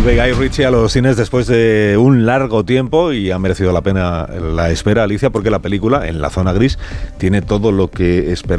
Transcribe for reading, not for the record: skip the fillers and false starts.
Vuelve Guy Ritchie a los cines después de un largo tiempo y ha merecido la pena la espera, Alicia, porque la película, en la zona gris, tiene todo lo que esperamos.